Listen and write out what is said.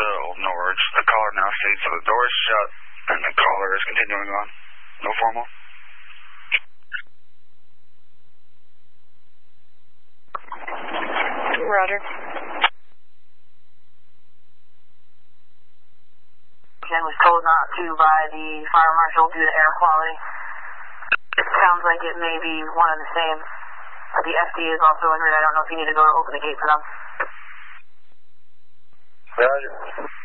Old Norwich. The caller now states that the door is shut and the caller is continuing on. No formal. Roger. Jen was told not to by the fire marshal due to air quality. It sounds like it may be one and the same. The FD is also in route. I don't know if you need to go open the gate for them. Roger.